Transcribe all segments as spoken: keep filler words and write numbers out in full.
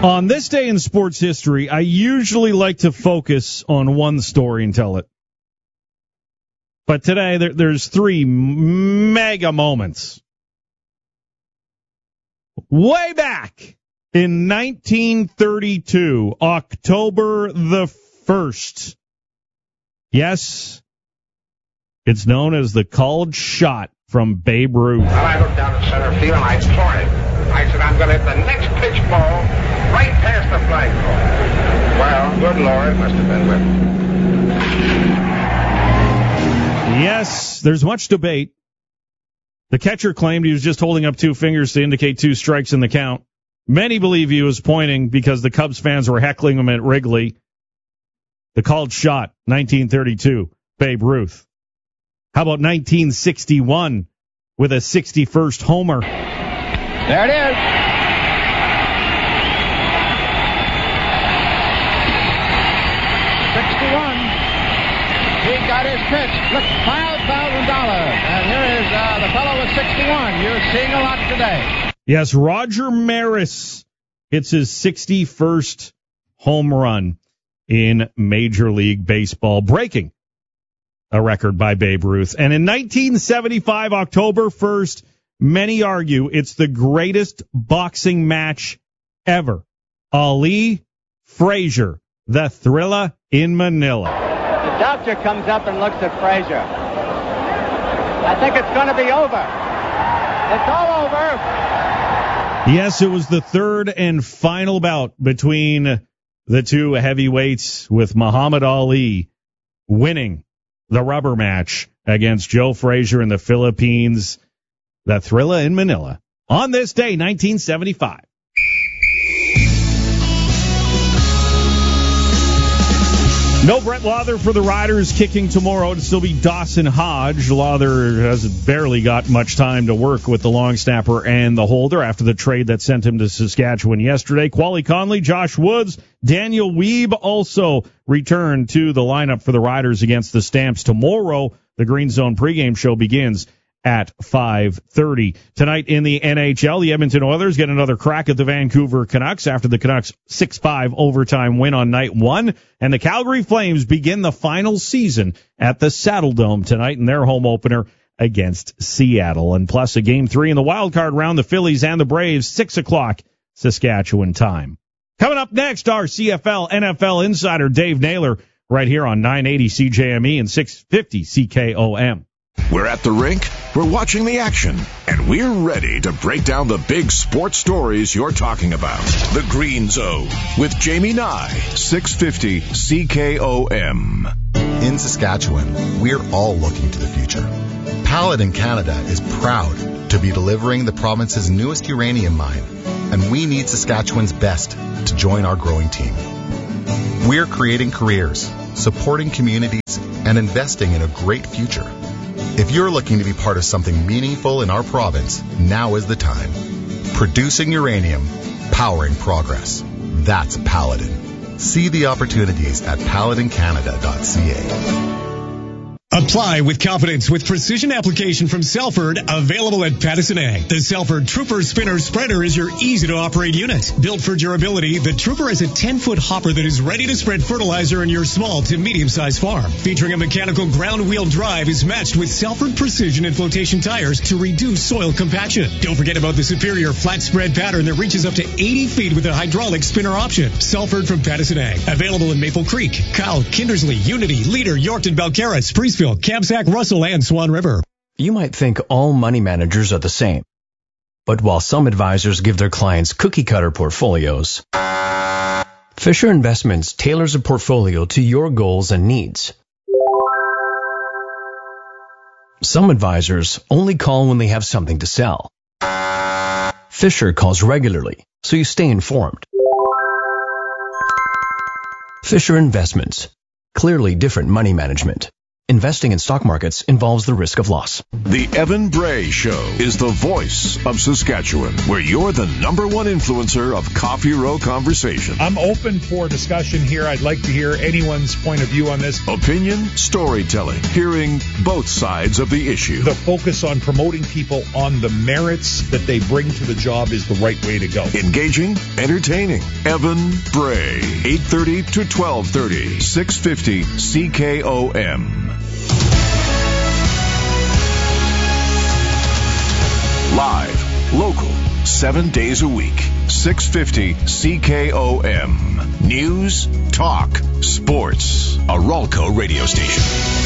On this day in sports history, I usually like to focus on one story and tell it. But today, there, there's three mega moments. Way back in nineteen thirty-two, October the first. Yes, it's known as the called shot from Babe Ruth. Well, I looked down at center field and I floored it. I said, I'm going to hit the next pitch ball right past the flagpole. Well, good Lord, it must have been with me. Yes, there's much debate. The catcher claimed he was just holding up two fingers to indicate two strikes in the count. Many believe he was pointing because the Cubs fans were heckling him at Wrigley. The called shot, nineteen thirty-two, Babe Ruth. How about nineteen sixty-one with a sixty-first homer? There it is. sixty-one. He got his pitch. Look, five thousand dollars. And here is uh, the fellow with sixty-one. You're seeing a lot today. Yes, Roger Maris hits his sixty-first home run in Major League Baseball, breaking a record by Babe Ruth. And in nineteen seventy-five, October first, many argue it's the greatest boxing match ever. Ali Frazier, the Thriller in Manila. The doctor comes up and looks at Frazier. I think it's going to be over. It's all over. Yes, it was the third and final bout between the two heavyweights, with Muhammad Ali winning the rubber match against Joe Frazier in the Philippines. The Thriller in Manila. On this day, nineteen seventy-five. No Brett Lauther for the Riders kicking tomorrow. It'll still be Dawson Hodge. Lauther has barely got much time to work with the long snapper and the holder after the trade that sent him to Saskatchewan yesterday. Quali Conley, Josh Woods, Daniel Weeb also returned to the lineup for the Riders against the Stamps tomorrow. The Green Zone pregame show begins at five thirty. Tonight in the N H L, the Edmonton Oilers get another crack at the Vancouver Canucks after the Canucks six five overtime win on night one. And the Calgary Flames begin the final season at the Saddledome tonight in their home opener against Seattle. And plus a game three in the wild card round, the Phillies and the Braves, six o'clock Saskatchewan time. Coming up next, our C F L N F L insider Dave Naylor right here on nine eighty C J M E and six fifty C K O M. We're at the rink, we're watching the action, and we're ready to break down the big sports stories you're talking about. The Green Zone with Jamie Nye, six fifty C K O M. In Saskatchewan, we're all looking to the future. Paladin Canada is proud to be delivering the province's newest uranium mine, and we need Saskatchewan's best to join our growing team. We're creating careers, supporting communities, and investing in a great future. If you're looking to be part of something meaningful in our province, now is the time. Producing uranium, powering progress. That's Paladin. See the opportunities at paladin canada dot c a. Apply with confidence with precision application from Selford, available at Pattison Ag. The Selford Trooper Spinner Spreader is your easy-to-operate unit. Built for durability, the Trooper has a ten-foot hopper that is ready to spread fertilizer in your small to medium-sized farm. Featuring a mechanical ground-wheel drive, is matched with Selford Precision and Flotation tires to reduce soil compaction. Don't forget about the superior flat spread pattern that reaches up to eighty feet with a hydraulic spinner option. Selford from Pattison Ag. Available in Maple Creek, Kyle, Kindersley, Unity, Leader, Yorkton, Belcarra, Spreeceville, Kamsack, Russell, and Swan River. You might think all money managers are the same. But while some advisors give their clients cookie-cutter portfolios, Fisher Investments tailors a portfolio to your goals and needs. Some advisors only call when they have something to sell. Fisher calls regularly, so you stay informed. Fisher Investments. Clearly different money management. Investing in stock markets involves the risk of loss. The Evan Bray Show is the voice of Saskatchewan, where you're the number one influencer of Coffee Row conversation. I'm open for discussion here. I'd like to hear anyone's point of view on this. Opinion, storytelling, hearing both sides of the issue. The focus on promoting people on the merits that they bring to the job is the right way to go. Engaging, entertaining. Evan Bray, eight thirty to twelve thirty, six fifty C K O M. Live, local, seven days a week, six fifty C K O M. News, talk, sports. A Ralco radio station.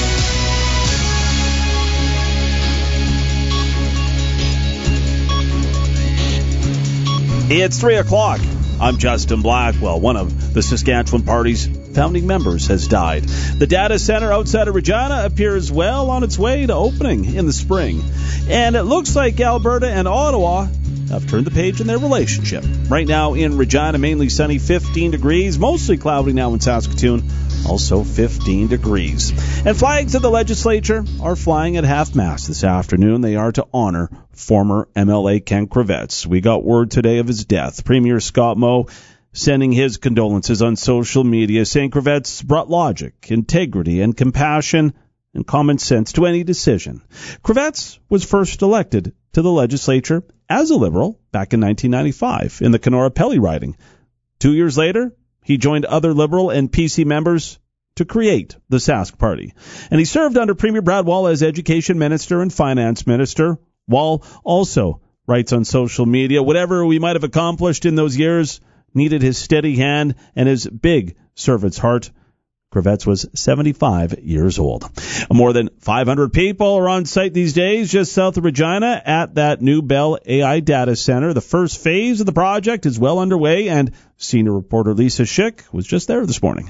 It's three o'clock. I'm Justin Blackwell. One of the Saskatchewan Party's founding members has died. The data center outside of Regina appears well on its way to opening in the spring. And it looks like Alberta and Ottawa have turned the page in their relationship. Right now in Regina, mainly sunny, fifteen degrees. Mostly cloudy now in Saskatoon, also fifteen degrees. And flags of the legislature are flying at half-mast this afternoon. They are to honor former M L A Ken Kravets. We got word today of his death. Premier Scott Moe sending his condolences on social media, saying Kravets brought logic, integrity, and compassion and common sense to any decision. Kravets was first elected to the legislature as a Liberal back in nineteen ninety-five in the Kenora Pelly riding. Two years later, he joined other Liberal and P C members to create the Sask Party. And he served under Premier Brad Wall as Education Minister and Finance Minister. Wall also writes on social media, whatever we might have accomplished in those years needed his steady hand and his big servant's heart. Kravets was seventy-five years old. More than five hundred people are on site these days just south of Regina at that new Bell A I data center. The first phase of the project is well underway, and senior reporter Lisa Schick was just there this morning.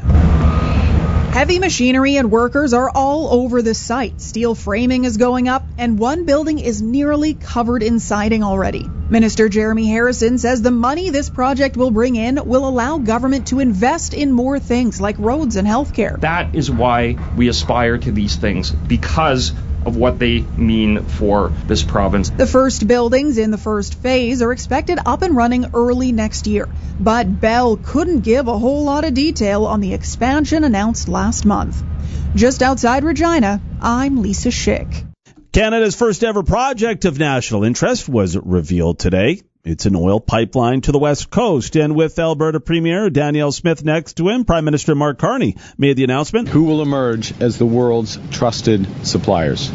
Heavy machinery and workers are all over the site. Steel framing is going up, and one building is nearly covered in siding already. Minister Jeremy Harrison says the money this project will bring in will allow government to invest in more things like roads and healthcare. That is why we aspire to these things, because of what they mean for this province. The first buildings in the first phase are expected up and running early next year, but Bell couldn't give a whole lot of detail on the expansion announced last month. Just outside Regina, I'm Lisa Schick. Canada's first ever project of national interest was revealed today. It's an oil pipeline to the west coast. And with Alberta Premier Danielle Smith next to him, Prime Minister Mark Carney made the announcement. Who will emerge as the world's trusted suppliers?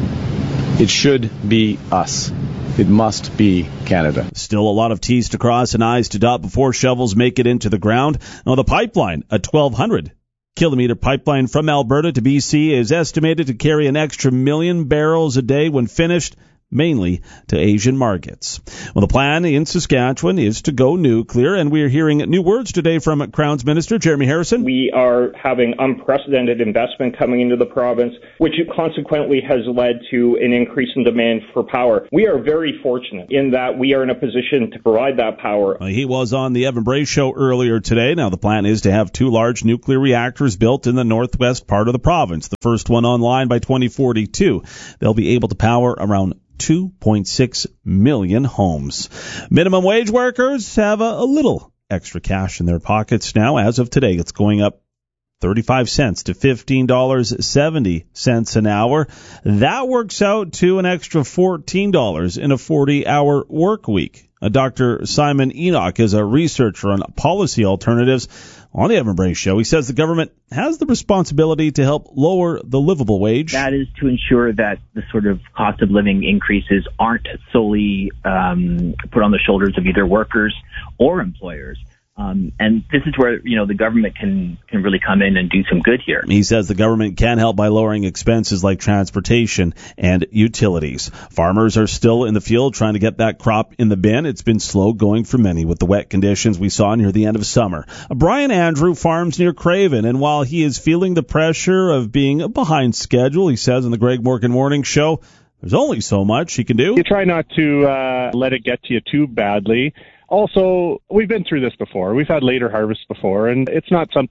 It should be us. It must be Canada. Still a lot of T's to cross and I's to dot before shovels make it into the ground. Now, the pipeline, a twelve hundred kilometer pipeline from Alberta to B C, is estimated to carry an extra million barrels a day when finished, mainly to Asian markets. Well, the plan in Saskatchewan is to go nuclear, and we're hearing new words today from Crown's Minister Jeremy Harrison. We are having unprecedented investment coming into the province, which consequently has led to an increase in demand for power. We are very fortunate in that we are in a position to provide that power. He was on the Evan Bray Show earlier today. Now, the plan is to have two large nuclear reactors built in the northwest part of the province, the first one online by twenty forty-two. They'll be able to power around two point six million homes. Minimum wage workers have a, a little extra cash in their pockets now. As of today, it's going up thirty-five cents to fifteen dollars and seventy cents an hour. That works out to an extra fourteen dollars in a forty-hour work week. Uh, Doctor Simon Enoch is a researcher on policy alternatives on the Evan Bray Show. He says the government has the responsibility to help lower the livable wage. That is to ensure that the sort of cost of living increases aren't solely um, put on the shoulders of either workers or employers. Um, and this is where, you know, the government can, can really come in and do some good here. He says the government can help by lowering expenses like transportation and utilities. Farmers are still in the field trying to get that crop in the bin. It's been slow going for many with the wet conditions we saw near the end of summer. Brian Andrew farms near Craven, and while he is feeling the pressure of being behind schedule, he says on the Greg Morgan Morning Show, there's only so much he can do. You try not to uh, let it get to you too badly. Also, we've been through this before. We've had later harvests before, and it's not something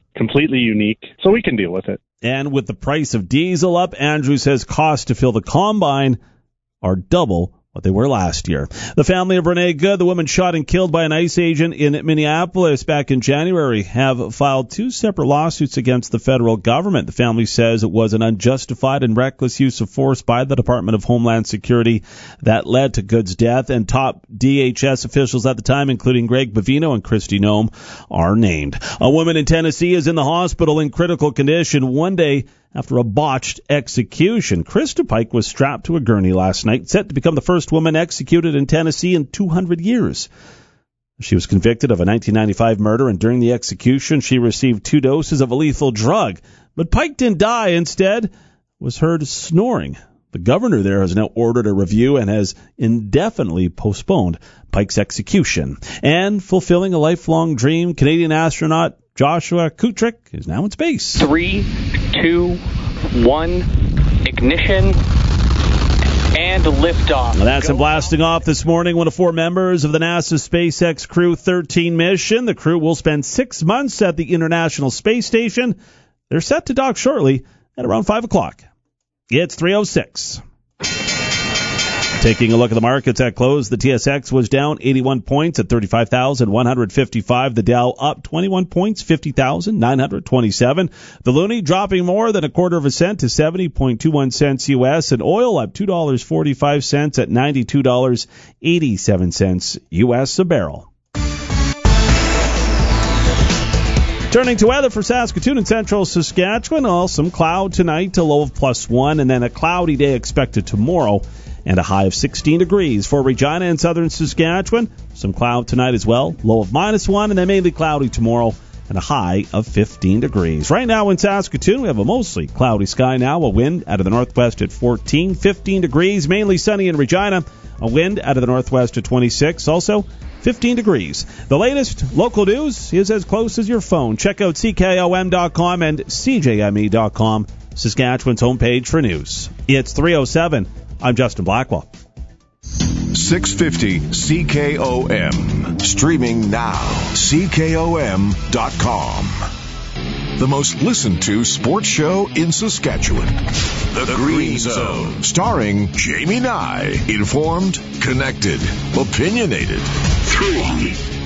completely unique, so we can deal with it. And with the price of diesel up, Andrew says costs to fill the combine are double what they were last year. The family of Renee Good, the woman shot and killed by an ICE agent in Minneapolis back in January, have filed two separate lawsuits against the federal government. The family says it was an unjustified and reckless use of force by the Department of Homeland Security that led to Good's death, and top D H S officials at the time, including Greg Bavino and Kristi Noem, are named. A woman in Tennessee is in the hospital in critical condition one day after a botched execution. Krista Pike was strapped to a gurney last night, set to become the first woman executed in Tennessee in two hundred years. She was convicted of a nineteen ninety-five murder, and during the execution, she received two doses of a lethal drug. But Pike didn't die. Instead, was heard snoring. The governor there has now ordered a review and has indefinitely postponed Pike's execution. And fulfilling a lifelong dream, Canadian astronaut Joshua Kutrick is now in space. Three, two, one, ignition, and liftoff. Well, that's him blasting off this morning. One of four members of the NASA SpaceX Crew thirteen mission. The crew will spend six months at the International Space Station. They're set to dock shortly at around five o'clock. It's three oh six. Taking a look at the markets at close, the T S X was down eighty-one points at thirty-five thousand one hundred fifty-five. The Dow up twenty-one points, fifty thousand nine hundred twenty-seven. The Loonie dropping more than a quarter of a cent to seventy point two one cents U S. And oil up two dollars and forty-five cents at ninety-two dollars and eighty-seven cents U S a barrel. Turning to weather for Saskatoon and central Saskatchewan, well, some cloud tonight, a low of plus one, and then a cloudy day expected tomorrow, and a high of sixteen degrees. For Regina and southern Saskatchewan, some cloud tonight as well, low of minus one, and then mainly cloudy tomorrow, and a high of fifteen degrees. Right now in Saskatoon, we have a mostly cloudy sky now, a wind out of the northwest at fourteen, fifteen degrees, mainly sunny in Regina, a wind out of the northwest at twenty-six, also fifteen degrees. The latest local news is as close as your phone. Check out C K O M dot com and C J M E dot com, Saskatchewan's homepage for news. It's three oh seven. I'm Justin Blackwell. six fifty C K O M. Streaming now. C K O M dot com. The most listened to sports show in Saskatchewan. The, the Green Zone. Starring Jamie Nye. Informed, connected, opinionated. Three.